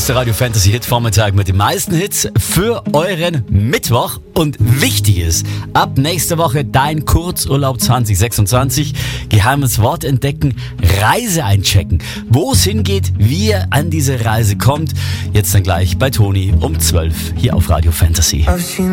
größte Radio Fantasy Hit Vormittag mit den meisten Hits für euren Mittwoch. Und wichtig ist, ab nächster Woche dein Kurzurlaub 2026. Geheimes Wort entdecken, Reise einchecken. Wo es hingeht, wie ihr an diese Reise kommt. Jetzt dann gleich bei Toni um 12 hier auf Radio Fantasy.